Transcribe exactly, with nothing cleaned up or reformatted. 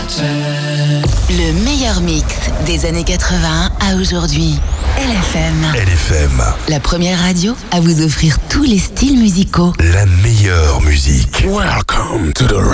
Le meilleur mix des années quatre-vingts à aujourd'hui. L F M. L F M. La première radio à vous offrir tous les styles musicaux. La meilleure musique. Welcome to the